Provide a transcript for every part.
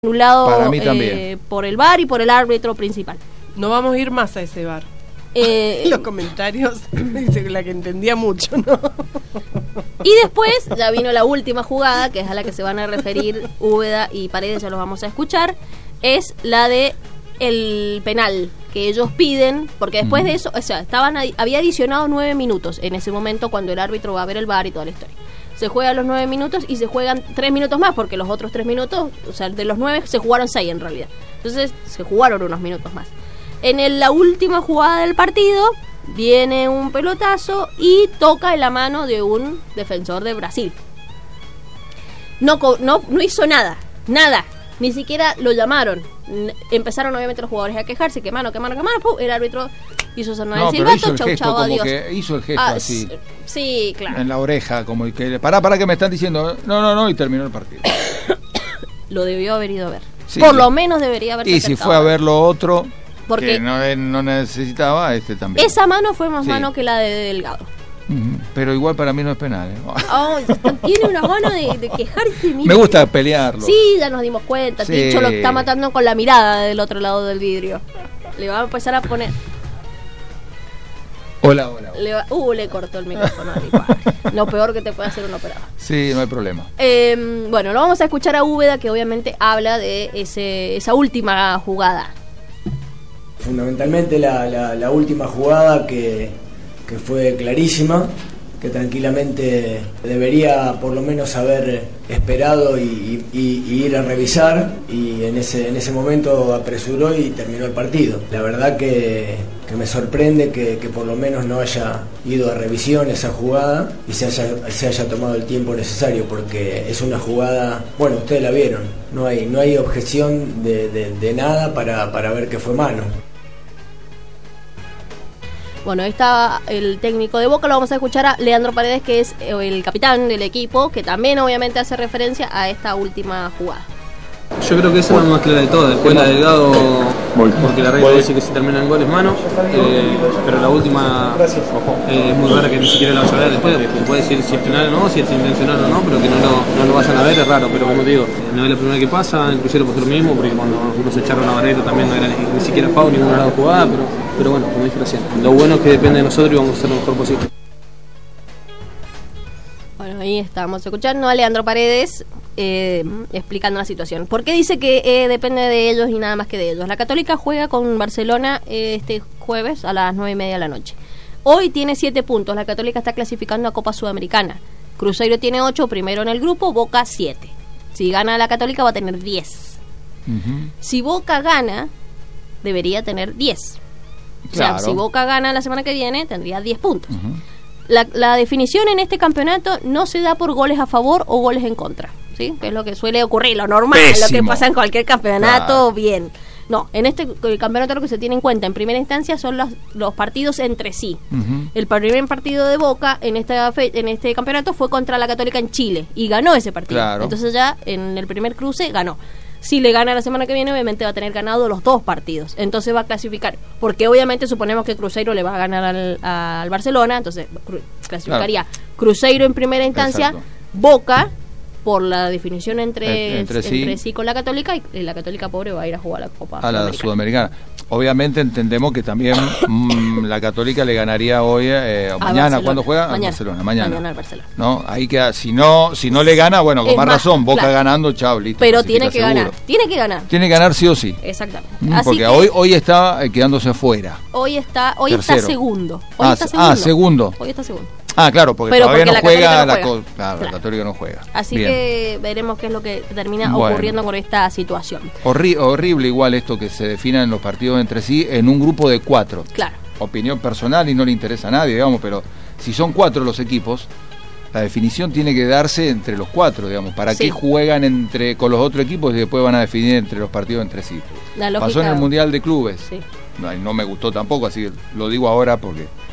anulado para mí también. Por el VAR y por el árbitro principal. No vamos a ir más a ese VAR. Los comentarios dice la que entendía mucho, ¿no? Y después ya vino la última jugada, que es a la que se van a referir Úbeda y Paredes, ya los vamos a escuchar, es la de el penal que ellos piden, porque después de eso, o sea, había adicionado 9 minutos en ese momento cuando el árbitro va a ver el VAR y toda la historia. Se juegan los 9 minutos y se juegan 3 minutos más, porque los otros 3 minutos, o sea, de los 9 se jugaron 6 en realidad. Entonces se jugaron unos minutos más. En la última jugada del partido viene un pelotazo y toca en la mano de un defensor de Brasil. No hizo nada, ni siquiera lo llamaron. Empezaron obviamente los jugadores a quejarse, que mano, el árbitro hizo sonar el silbato, chau, adiós. Que hizo el gesto así. Sí, claro. En la oreja, como que pará que me están diciendo, no, y terminó el partido. Lo debió haber ido a ver. Sí. Por lo menos debería haberse acercado. Y si fue a ver lo otro, porque que no necesitaba, también. Esa mano fue más mano que la de Delgado. Pero igual para mí no es penal, ¿eh? Tiene una gana de quejarse. Mira. Me gusta pelearlo. Sí, ya nos dimos cuenta. Sí. Ticho lo está matando con la mirada del otro lado del vidrio. Le va a empezar a poner... Hola. Le cortó el micrófono. Lo peor que te puede hacer un operador. Sí, no hay problema. Bueno, lo vamos a escuchar a Úbeda, que obviamente habla de esa última jugada. Fundamentalmente la última jugada que fue clarísima, que tranquilamente debería por lo menos haber esperado y ir a revisar, y en ese momento apresuró y terminó el partido. La verdad que me sorprende que por lo menos no haya ido a revisión esa jugada y se haya tomado el tiempo necesario, porque es una jugada, bueno, ustedes la vieron, no hay objeción de nada para ver que fue mano. Bueno, ahí está el técnico de Boca, lo vamos a escuchar a Leandro Paredes, que es el capitán del equipo, que también obviamente hace referencia a esta última jugada. Yo creo que esa es la más clara de todas. Después la de Delgado, porque la regla dice que si terminan goles mano, pero la última es muy rara que ni siquiera la vaya a ver después. Puede decir si es penal o no, si es intencional o no, pero que no lo vayan a ver es raro. Pero como te digo, no es la primera que pasa, el Crucero pasó lo mismo, porque cuando unos echaron a Barreto también no era ni siquiera foul, ninguna de las jugadas, pero bueno, como dije recién, lo bueno es que depende de nosotros y vamos a hacer lo mejor posible. Bueno, ahí estamos escuchando a Leandro Paredes explicando la situación. ¿Por qué dice que depende de ellos y nada más que de ellos? La Católica juega con Barcelona este jueves a las 9:30 de la noche. Hoy tiene 7 puntos. La Católica está clasificando a Copa Sudamericana. Cruzeiro tiene 8, primero en el grupo. Boca 7. Si gana la Católica va a tener 10. Si Boca gana, debería tener 10. Claro. O sea, si Boca gana la semana que viene, tendría 10 puntos. La definición en este campeonato no se da por goles a favor o goles en contra, ¿sí? Que es lo que suele ocurrir, lo normal, Pésimo. Lo que pasa en cualquier campeonato, claro. Bien. No, en este campeonato lo que se tiene en cuenta en primera instancia son los partidos entre sí. El primer partido de Boca en este campeonato fue contra la Católica en Chile y ganó ese partido. Claro. Entonces ya en el primer cruce ganó. Si le gana la semana que viene, obviamente va a tener ganado los 2 partidos. Entonces va a clasificar. Porque obviamente suponemos que Cruzeiro le va a ganar al Barcelona. Entonces clasificaría Cruzeiro en primera instancia. Exacto. Boca, por la definición entre sí con la Católica. Y la Católica pobre va a ir a jugar a la Copa a la Sudamericana. Obviamente entendemos que también la Católica le ganaría hoy mañana. ¿Cuándo juega? Mañana. Al Barcelona. Mañana al Barcelona. ¿No? Ahí queda. Si no le gana, bueno, con más razón, Boca ganando, chao, listo. Pero tiene que ganar. Tiene que ganar sí o sí. Exactamente. Porque hoy está quedándose afuera. Hoy está segundo. Segundo. Hoy está segundo. Claro, porque todavía no juega, la Católica no juega. Así Bien. Que veremos qué es lo que termina ocurriendo con esta situación. Horrible igual esto que se defina en los partidos entre sí en un grupo de 4. Claro. Opinión personal y no le interesa a nadie, digamos, pero si son 4 los equipos, la definición tiene que darse entre los 4, digamos. ¿Para qué juegan con los otros equipos y después van a definir entre los partidos entre sí? Pasó en el Mundial de Clubes. Sí. No me gustó tampoco, así que lo digo ahora porque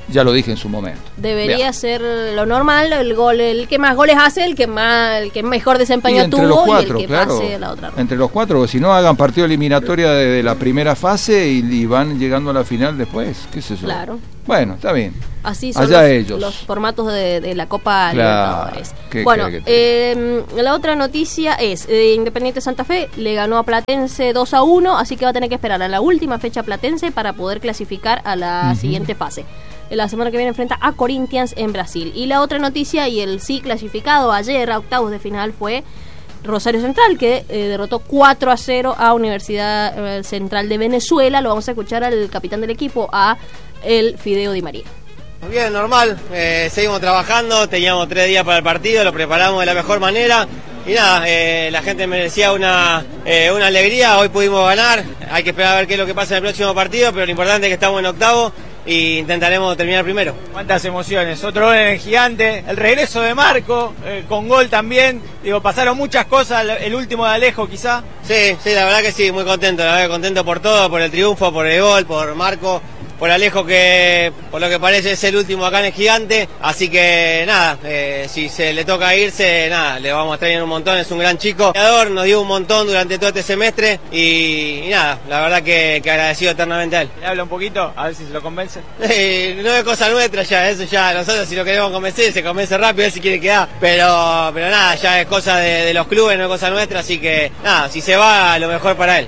Ya lo dije en su momento. Debería ser lo normal, el que más goles hace, el que mejor desempeño tuvo y el que pase a la otra ronda. Entre los 4, porque si no hagan partido eliminatoria desde la primera fase y van llegando a la final después, qué sé yo. Claro. Bueno, está bien. Así son los formatos de la Copa Libertadores. Bueno, la otra noticia es Independiente Santa Fe le ganó a Platense 2-1, así que va a tener que esperar a la última fecha Platense para poder clasificar a la siguiente fase. La semana que viene enfrenta a Corinthians en Brasil. Y la otra noticia, y el sí clasificado ayer a octavos de final, fue Rosario Central, que derrotó 4-0 a Universidad Central de Venezuela. Lo vamos a escuchar al capitán del equipo, a el Fideo Di María. Bien, normal, seguimos trabajando, teníamos 3 días para el partido, lo preparamos de la mejor manera y nada, la gente merecía una alegría, hoy pudimos ganar, hay que esperar a ver qué es lo que pasa en el próximo partido, pero lo importante es que estamos en octavo y intentaremos terminar primero. ¿Cuántas emociones? Otro gol en el Gigante, el regreso de Marco, con gol también, pasaron muchas cosas, el último de Alejo quizá. Sí, la verdad que sí, muy contento, la verdad contento por todo, por el triunfo, por el gol, por Marco, por Alejo, que por lo que parece es el último acá en el Gigante, así que nada, si se le toca irse, nada, le vamos a extrañar un montón, es un gran chico, nos dio un montón durante todo este semestre y nada, la verdad que agradecido eternamente a él. ¿Le habla un poquito? A ver si se lo convence. No es cosa nuestra ya, eso ya, nosotros si lo queremos convencer, se convence rápido, él si quiere quedar, pero nada, ya es cosa de los clubes, no es cosa nuestra, así que nada, si se va, lo mejor para él.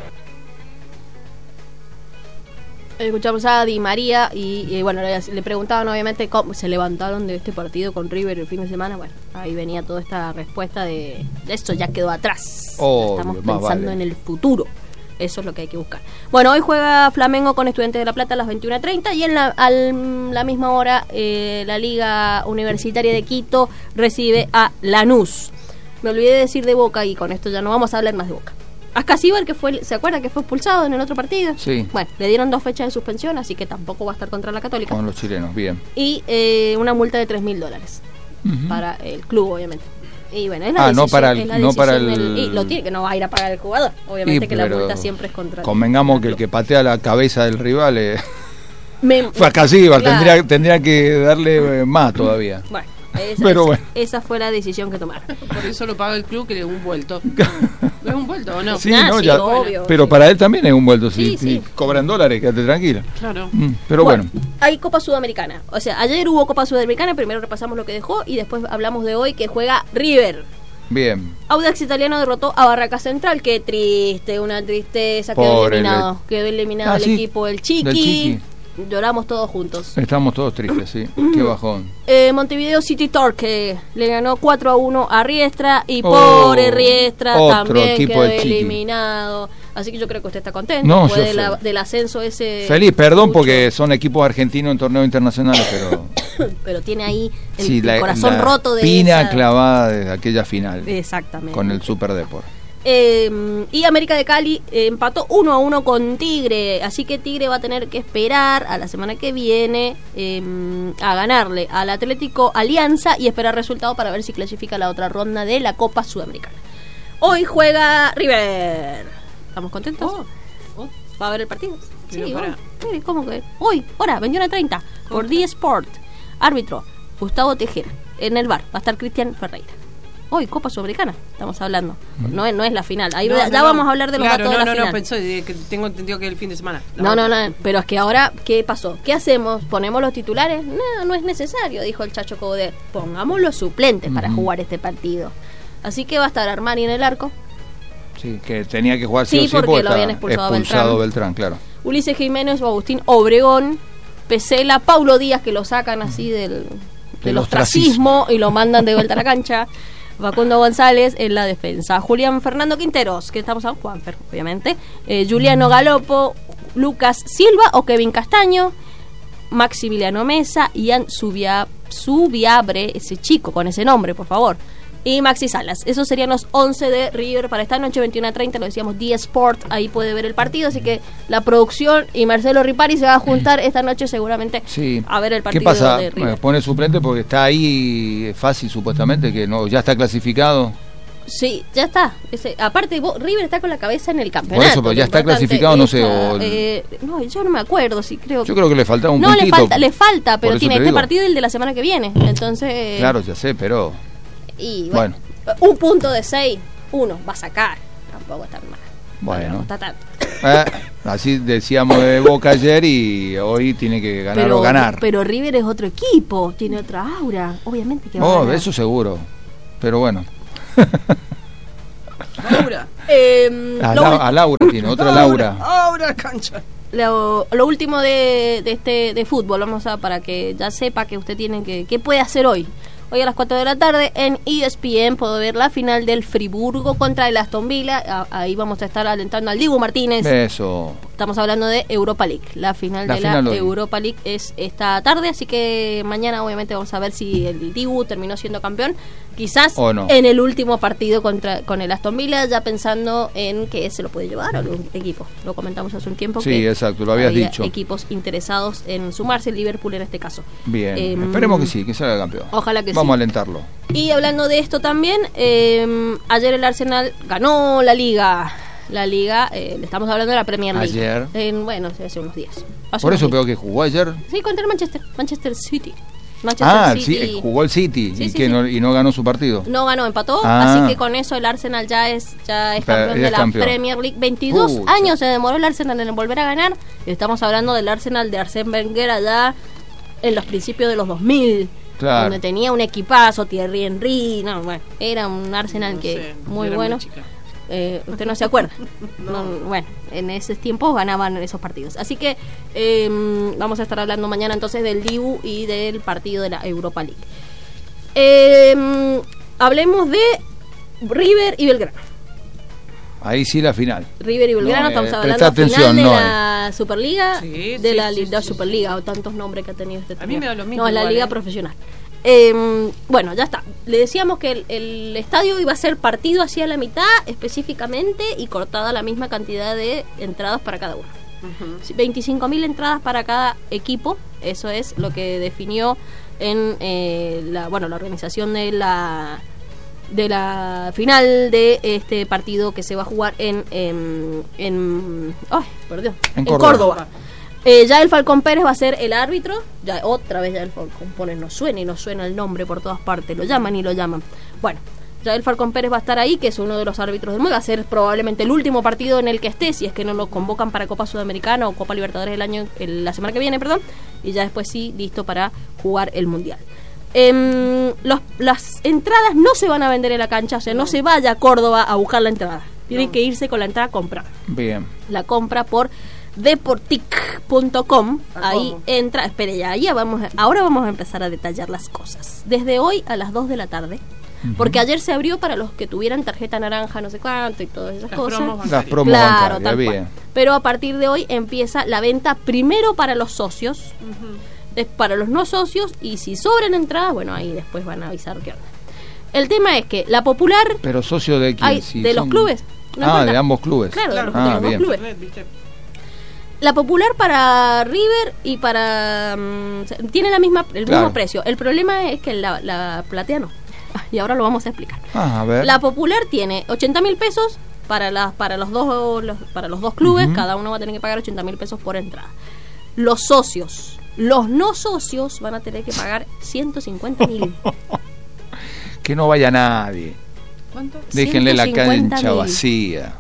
Escuchamos a Di María y bueno, le preguntaban obviamente cómo se levantaron de este partido con River el fin de semana. Bueno, ahí venía toda esta respuesta de esto ya quedó atrás. Estamos pensando en el futuro. Eso es lo que hay que buscar. Bueno, hoy juega Flamengo con Estudiantes de La Plata a las 21:30 y a la misma hora la Liga Universitaria de Quito recibe a Lanús. Me olvidé de decir de Boca y con esto ya no vamos a hablar más de Boca. Ascasíbar, ¿se acuerda que fue expulsado en el otro partido? Sí. Bueno, le dieron 2 fechas de suspensión, así que tampoco va a estar contra la Católica. Con los chilenos, bien. Y una multa de $3.000 para el club, obviamente. Y bueno, es la decisión. No para el y lo tiene, que no va a ir a pagar el jugador. Obviamente que la multa siempre es contra convengamos que el que patea la cabeza del rival fue Ascasíbar, claro. tendría que darle más todavía. Bueno. Esa fue la decisión que tomaron. Por eso lo paga el club, que le dio un vuelto. ¿No es un vuelto o no? Sí, obvio. Pero para él también es un vuelto. Sí. Cobran dólares, quédate tranquila. Claro. Pero bueno. Hay Copa Sudamericana. O sea, ayer hubo Copa Sudamericana. Primero repasamos lo que dejó y después hablamos de hoy, que juega River. Bien. Audax Italiano derrotó a Barraca Central. Qué triste, una tristeza. Quedó eliminado el equipo del Chiqui. Lloramos todos juntos. Estamos todos tristes, sí. Qué bajón. Montevideo City Torque le ganó 4-1 a Riestra y pobre Riestra también quedó eliminado. Así que yo creo que usted está contento del ascenso ese. Feliz, perdón, porque son equipos argentinos en torneos internacionales, pero tiene ahí el corazón roto de pina clavada de aquella final. Exactamente. Con el Super Deport. Y América de Cali empató 1-1 con Tigre, así que Tigre va a tener que esperar a la semana que viene a ganarle al Atlético Alianza y esperar resultados para ver si clasifica la otra ronda de la Copa Sudamericana. Hoy juega River. ¿Estamos contentos? ¿Va a ver el partido? Sí, hoy. ¿Cómo que? Hoy, hora 21:30 por D-Sport. Árbitro Gustavo Tejera. En el bar va a estar Cristian Ferreira. Hoy, Copa Sudamericana, estamos hablando. No es la final. Ahí vamos a hablar de los datos de la final. No, pensó que tengo entendido que es el fin de semana. No, pero es que ahora, ¿qué pasó? ¿Qué hacemos? ¿Ponemos los titulares? No es necesario, dijo el Chacho Coudet. Pongamos los suplentes para jugar este partido. Así que va a estar Armani en el arco. Sí, que tenía que jugar porque lo habían expulsado Beltrán, claro. Ulises Jiménez o Agustín Obregón, Pesela, Paulo Díaz, que lo sacan así del ostracismo y lo mandan de vuelta a la cancha. Facundo González en la defensa. Julián Fernando Quinteros, que estamos a Juanfer, obviamente. Juliano Galopo, Lucas Silva o Kevin Castaño, Maximiliano Mesa, Ian Subiabre, ese chico con ese nombre, por favor. Y Maxi Salas. Esos serían los 11 de River para esta noche, 21:30, lo decíamos, D-Sport, ahí puede ver el partido, así que la producción y Marcelo Ripari se va a juntar esta noche seguramente a ver el partido. ¿Qué pasa? De River. Pone suplente porque está ahí fácil supuestamente, que no ya está clasificado. Sí, ya está. Aparte, River está con la cabeza en el campeonato. Por eso, pero ya está clasificado, no sé. No, yo no me acuerdo si creo. Yo creo que le faltaba un puntito. No, le falta, pero tiene este partido y el de la semana que viene. Entonces. Claro, ya sé, pero. Y bueno. Un punto de 6, uno va a sacar. Tampoco está mal. Bueno. No está tanto. Así decíamos de Boca ayer y hoy tiene que ganar o ganar. Pero River es otro equipo, tiene otra aura. Obviamente que va a ganar. Eso seguro. Pero bueno. Laura. A Laura tiene, otra Laura. Laura Cancha. Lo último de fútbol, vamos a para que ya sepa que usted tiene ¿qué puede hacer hoy? Hoy a las 4 de la tarde en ESPN puedo ver la final del Friburgo contra el Aston Villa. Ahí vamos a estar alentando al Dibu Martínez. Eso. Estamos hablando de Europa League. La final de la Europa League es esta tarde, así que mañana obviamente vamos a ver si el Dibu terminó siendo campeón. Quizás no. En el último partido con el Aston Villa, ya pensando en que se lo puede llevar a un equipo. Lo comentamos hace un tiempo. Sí, exacto, lo habías dicho. Equipos interesados en sumarse, el Liverpool en este caso. Bien, esperemos que sí, que salga campeón. Ojalá que sí. Vamos a alentarlo. Y hablando de esto también, ayer el Arsenal ganó la Liga. La Liga, le estamos hablando de la Premier League. Ayer. Hace unos días. Por eso veo que jugó ayer. Sí, contra el Manchester City. Sí, jugó el City y no ganó su partido. No ganó, empató, así que con eso el Arsenal ya es campeón de la Premier League. 22 años se demoró el Arsenal en volver a ganar. Estamos hablando del Arsenal de Arsène Wenger allá en los principios de los 2000. Claro. Donde tenía un equipazo, Thierry Henry, era un Arsenal muy bueno. Usted no se acuerda. Bueno, en esos tiempos ganaban esos partidos. Así que vamos a estar hablando mañana entonces del Dibu y del partido de la Europa League. Hablemos de River y Belgrano. Ahí sí la final. River y Belgrano, estamos hablando de final de la Superliga, la Superliga, o tantos nombres que ha tenido este torneo. A mí me da lo mismo. No, es la Liga Profesional. Bueno, ya está. Le decíamos que el estadio iba a ser partido hacia la mitad específicamente y cortada la misma cantidad de entradas para cada uno. 25.000 entradas para cada equipo. Eso es lo que definió en la organización de la final de este partido que se va a jugar en Córdoba. Ya el Falcón Pérez va a ser el árbitro. Ya otra vez ya el Falcón Pérez no suena el nombre por todas partes, lo llaman y lo llaman. Bueno, ya el Falcón Pérez va a estar ahí, que es uno de los árbitros del mundo. Va a ser probablemente el último partido en el que esté, si es que no lo convocan para Copa Sudamericana o Copa Libertadores la semana que viene, y ya después sí, listo para jugar el Mundial. Las entradas no se van a vender en la cancha, o sea, no se vaya a Córdoba a buscar la entrada. Tienen que irse con la entrada comprada. Bien. La compra por deportic.com. Ahí entra, espere, ahora vamos a empezar a detallar las cosas. Desde hoy a las 2 de la tarde, porque ayer se abrió para los que tuvieran tarjeta naranja, no sé cuánto y todas esas cosas. Las promos bancarias, tal cual. Pero a partir de hoy empieza la venta primero para los socios, para los no socios, y si sobran entradas, ahí después van a avisar qué onda. El tema es que la Popular... ¿Pero socio de quién? De los clubes. De ambos clubes. Claro, de los dos clubes. La Popular para River y para... tiene el mismo precio. El problema es que la platea no. Y ahora lo vamos a explicar. A ver. La Popular tiene 80.000 pesos para los dos clubes. Cada uno va a tener que pagar 80.000 pesos por entrada. Los socios, los no socios van a tener que pagar 150.000. Que no vaya nadie. ¿Cuánto? Déjenle la cancha vacía.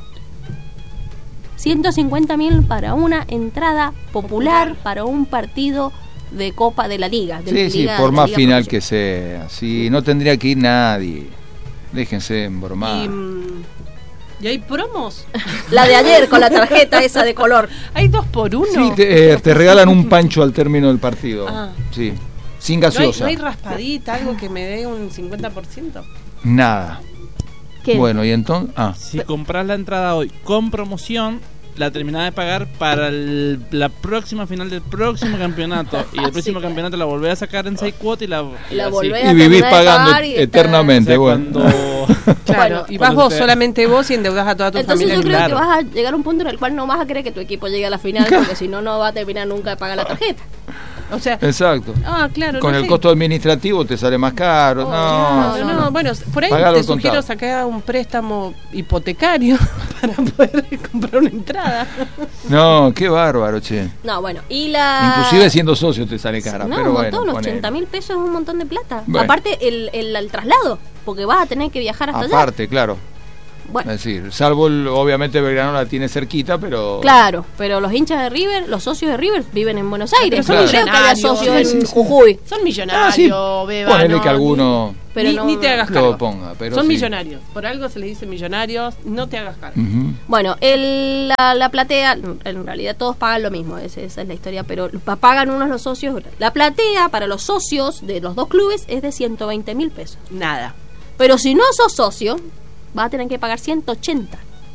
150.000 para una entrada popular para un partido de Copa de la Liga. Por más final que sea. Sí, no tendría que ir nadie. Déjense embromar. ¿Y hay promos? La de ayer con la tarjeta esa de color. ¿Hay 2 por 1? Sí, te regalan un pancho al término del partido. Sí, sin gaseosa. ¿No hay raspadita, algo que me dé un 50%? Nada. ¿Qué? Bueno, y entonces... Si compras la entrada hoy con promoción, la terminás de pagar para la próxima final del próximo campeonato. Y el próximo campeonato la volvés a sacar en 6 cuotas y vivís pagando eternamente. Claro, y vas solamente vos y endeudás a toda tu familia. Entonces yo creo que vas a llegar a un punto en el cual no vas a querer que tu equipo llegue a la final, porque si no, no va a terminar nunca de pagar la tarjeta. O sea, exacto. Claro. Con el costo administrativo te sale más caro. No. Bueno, por ahí te sugiero sacar un préstamo hipotecario para poder comprar una entrada. No, qué bárbaro, che. No, bueno, inclusive siendo socio te sale cara. No, pero un montón, 80.000 pesos es un montón de plata. Bueno. Aparte el traslado, porque vas a tener que viajar hasta allá. Aparte, claro. Bueno. Es decir, salvo obviamente Belgrano la tiene cerquita, pero... Claro, pero los hinchas de River, los socios de River viven en Buenos Aires. Pero creo que haya socios en Jujuy. Son millonarios, Beba. Ponele que alguno... Ni te hagas cargo. Lo ponga, pero son millonarios. Por algo se les dice millonarios, no te hagas cargo. Bueno, la platea, en realidad todos pagan lo mismo, esa es la historia, pero pagan unos los socios. La platea para los socios de los dos clubes es de 120.000 pesos. Nada. Pero si no sos socio, vas a tener que pagar 180.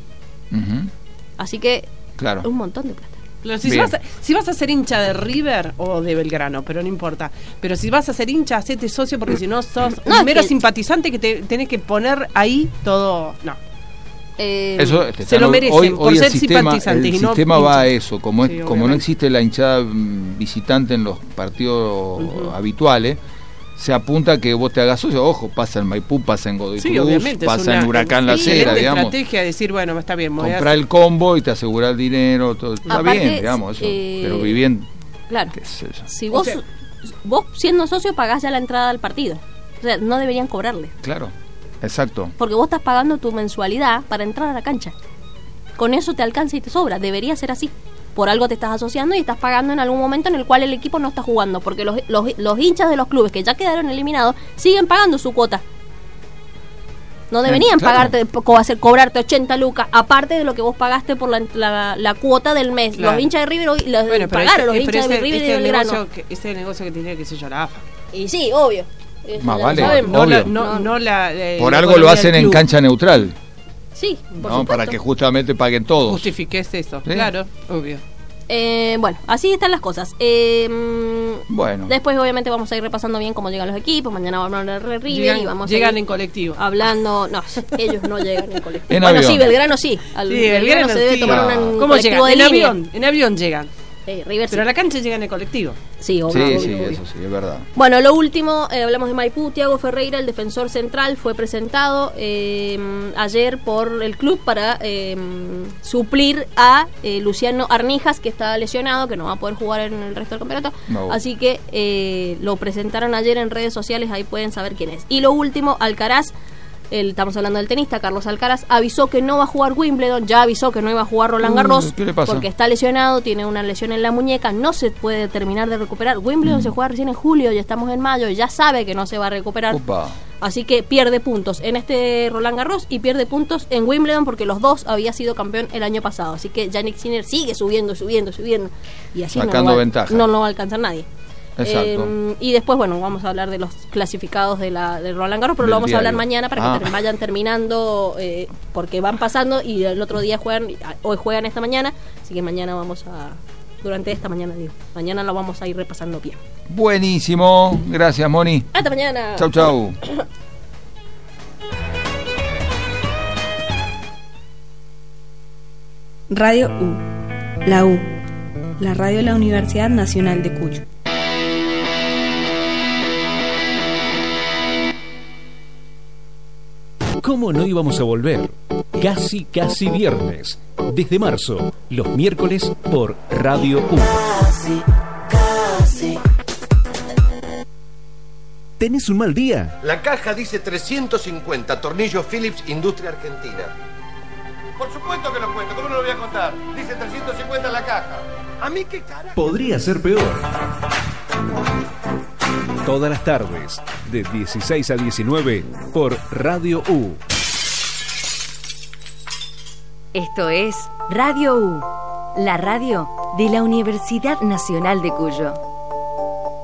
Así que claro, un montón de plata. Pero si vas a ser hincha de River o de Belgrano, pero no importa. Pero si vas a ser hincha, hacete socio, porque si no sos un mero simpatizante que tenés que poner ahí todo. No. Eso se lo merecen por ser simpatizantes. El sistema va a eso. Como no existe la hinchada visitante en los partidos habituales, se apunta a que vos te hagas socio. Ojo, pasa en Maipú, pasa en Godoy Cruz, pasa en Huracán La Cera, digamos. Estrategia de decir, bueno, está bien, comprar el combo y te asegura el dinero, todo está bien, digamos, eso. Pero viviendo. Claro. Si vos siendo socio pagás ya la entrada al partido. O sea, no deberían cobrarle. Claro. Exacto. Porque vos estás pagando tu mensualidad para entrar a la cancha. Con eso te alcanza y te sobra. Debería ser así. Por algo te estás asociando y estás pagando en algún momento en el cual el equipo no está jugando, porque los hinchas de los clubes que ya quedaron eliminados siguen pagando su cuota. No deberían cobrarte 80 lucas, aparte de lo que vos pagaste por la cuota del mes. Claro. Los hinchas de River pagaron, los hinchas de River y de Belgrano. Ese es el negocio que tenía, que sé yo, la AFA. Y sí, obvio. Más vale, obvio. Por algo lo hacen en cancha neutral. Sí, por supuesto. Para que justamente paguen todos. Justifiques eso, ¿sí? Claro, obvio. Bueno, así están las cosas. Bueno. Después obviamente vamos a ir repasando bien cómo llegan los equipos. Mañana vamos a hablar de River y vamos llegan en colectivo. Hablando, no, ellos no llegan en colectivo. Bueno, sí, Belgrano sí. Belgrano se debe tomar un ¿cómo llegan? En avión llegan. River, pero a la cancha llegan en colectivo. Sí, obvio. Sí, eso sí, es verdad. Bueno, lo último, hablamos de Maipú. Thiago Ferreira, el defensor central, fue presentado ayer por el club para suplir a Luciano Arnijas, que está lesionado, que no va a poder jugar en el resto del campeonato. No. Así que lo presentaron ayer en redes sociales, ahí pueden saber quién es. Y lo último, Alcaraz. Estamos hablando del tenista, Carlos Alcaraz avisó que no va a jugar Wimbledon, ya avisó que no iba a jugar Roland Garros. ¿Qué le pasa? Porque está lesionado, tiene una lesión en la muñeca, no se puede terminar de recuperar. Wimbledon se juega recién en julio, ya estamos en mayo, ya sabe que no se va a recuperar. Opa. Así que pierde puntos en este Roland Garros y pierde puntos en Wimbledon, porque los dos había sido campeón el año pasado. Así que Jannik Sinner sigue subiendo y así sacando ventaja. No lo va a alcanzar nadie. Exacto. Y después, bueno, vamos a hablar de los clasificados de Roland Garros, pero lo vamos a hablar mañana para que vayan terminando, porque van pasando y el otro día hoy juegan esta mañana, así que mañana durante esta mañana mañana lo vamos a ir repasando bien. Buenísimo, gracias Moni. Hasta mañana. Chau. Radio U, la radio de la Universidad Nacional de Cuyo. ¿Cómo no íbamos a volver? Casi viernes. Desde marzo, los miércoles por Radio U. Casi. ¿Tenés un mal día? La caja dice 350, tornillos Philips, Industria Argentina. Por supuesto que lo cuento, ¿cómo no lo voy a contar? Dice 350 en la caja. ¿A mí qué carajo? Podría ser peor. Todas las tardes, de 16 a 19, por Radio U. Esto es Radio U, la radio de la Universidad Nacional de Cuyo.